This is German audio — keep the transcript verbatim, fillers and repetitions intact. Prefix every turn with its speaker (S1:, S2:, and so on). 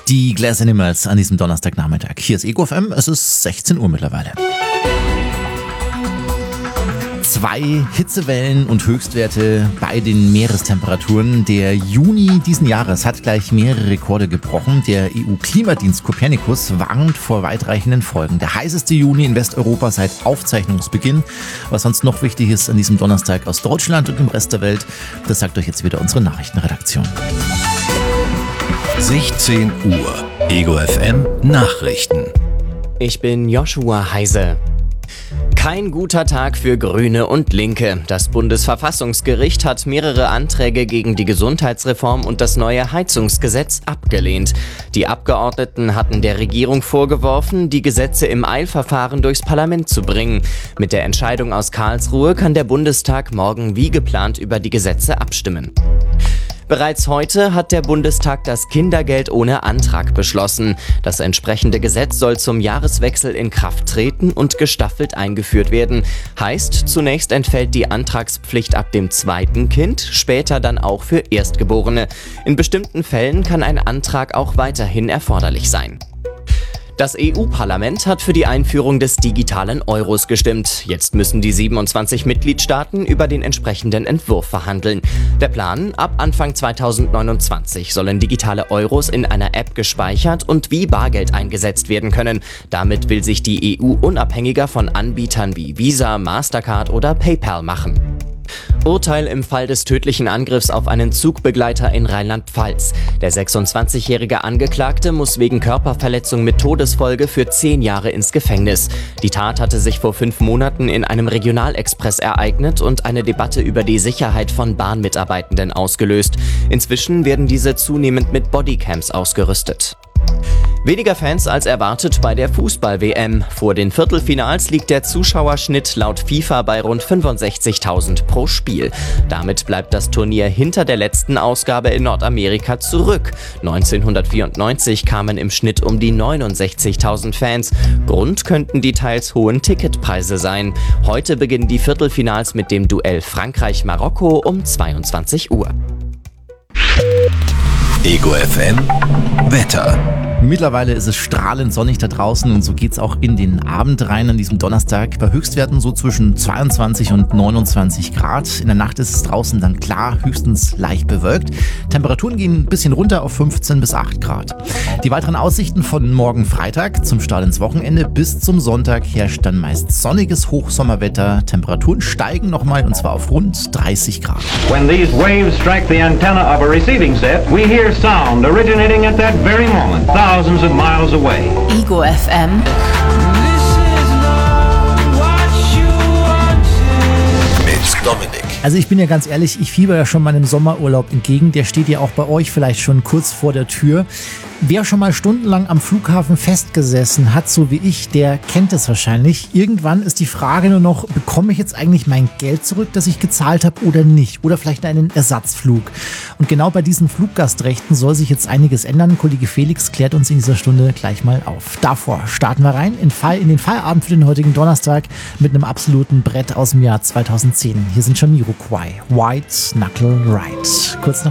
S1: Die Glass Animals an diesem Donnerstagnachmittag. Hier ist Ego F M, es ist sechzehn Uhr mittlerweile. Zwei Hitzewellen und Höchstwerte bei den Meerestemperaturen. Der Juni diesen Jahres hat gleich mehrere Rekorde gebrochen. Der E U-Klimadienst Copernicus warnt vor weitreichenden Folgen. Der heißeste Juni in Westeuropa seit Aufzeichnungsbeginn. Was sonst noch wichtig ist an diesem Donnerstag aus Deutschland und dem Rest der Welt, das sagt euch jetzt wieder unsere Nachrichtenredaktion.
S2: sechzehn Uhr. Ego F M Nachrichten.
S3: Ich bin Joshua Heise. Kein guter Tag für Grüne und Linke. Das Bundesverfassungsgericht hat mehrere Anträge gegen die Gesundheitsreform und das neue Heizungsgesetz abgelehnt. Die Abgeordneten hatten der Regierung vorgeworfen, die Gesetze im Eilverfahren durchs Parlament zu bringen. Mit der Entscheidung aus Karlsruhe kann der Bundestag morgen wie geplant über die Gesetze abstimmen. Bereits heute hat der Bundestag das Kindergeld ohne Antrag beschlossen. Das entsprechende Gesetz soll zum Jahreswechsel in Kraft treten und gestaffelt eingeführt werden. Heißt, zunächst entfällt die Antragspflicht ab dem zweiten Kind, später dann auch für Erstgeborene. In bestimmten Fällen kann ein Antrag auch weiterhin erforderlich sein. Das E U-Parlament hat für die Einführung des digitalen Euros gestimmt. Jetzt müssen die siebenundzwanzig Mitgliedstaaten über den entsprechenden Entwurf verhandeln. Der Plan: ab Anfang zweitausendneunundzwanzig sollen digitale Euros in einer App gespeichert und wie Bargeld eingesetzt werden können. Damit will sich die E U unabhängiger von Anbietern wie Visa, Mastercard oder PayPal machen. Urteil im Fall des tödlichen Angriffs auf einen Zugbegleiter in Rheinland-Pfalz. Der sechsundzwanzigjährige Angeklagte muss wegen Körperverletzung mit Todesfolge für zehn Jahre ins Gefängnis. Die Tat hatte sich vor fünf Monaten in einem Regionalexpress ereignet und eine Debatte über die Sicherheit von Bahnmitarbeitenden ausgelöst. Inzwischen werden diese zunehmend mit Bodycams ausgerüstet. Weniger Fans als erwartet bei der Fußball-W M. Vor den Viertelfinals liegt der Zuschauerschnitt laut FIFA bei rund fünfundsechzigtausend pro Spiel. Damit bleibt das Turnier hinter der letzten Ausgabe in Nordamerika zurück. neunzehnhundertvierundneunzig kamen im Schnitt um die neunundsechzigtausend Fans. Grund könnten die teils hohen Ticketpreise sein. Heute beginnen die Viertelfinals mit dem Duell Frankreich-Marokko um zweiundzwanzig Uhr.
S2: Ego F M Wetter.
S1: Mittlerweile ist es strahlend sonnig da draußen und so geht's auch in den Abend rein an diesem Donnerstag. Bei Höchstwerten so zwischen zweiundzwanzig und neunundzwanzig Grad. In der Nacht ist es draußen dann klar, höchstens leicht bewölkt. Temperaturen gehen ein bisschen runter auf fünfzehn bis acht Grad. Die weiteren Aussichten von morgen Freitag zum Start ins Wochenende bis zum Sonntag herrscht dann meist sonniges Hochsommerwetter. Temperaturen steigen nochmal und zwar auf rund dreißig Grad.
S4: When these waves strike the antenna of a receiving set, we hear sound originating at that very moment, thousands of miles away.
S5: Ego F M.
S2: Mit Dominik.
S6: Also ich bin ja ganz ehrlich, ich fieber ja schon meinem Sommerurlaub entgegen. Der steht ja auch bei euch vielleicht schon kurz vor der Tür. Wer schon mal stundenlang am Flughafen festgesessen hat, so wie ich, der kennt es wahrscheinlich. Irgendwann ist die Frage nur noch, bekomme ich jetzt eigentlich mein Geld zurück, das ich gezahlt habe oder nicht? Oder vielleicht einen Ersatzflug? Und genau bei diesen Fluggastrechten soll sich jetzt einiges ändern. Kollege Felix klärt uns in dieser Stunde gleich mal auf. Davor starten wir rein in, Fe- in den Feierabend für den heutigen Donnerstag mit einem absoluten Brett aus dem Jahr zweitausendzehn. Hier sind Jamiroquai, White Knuckle Ride. Kurz nach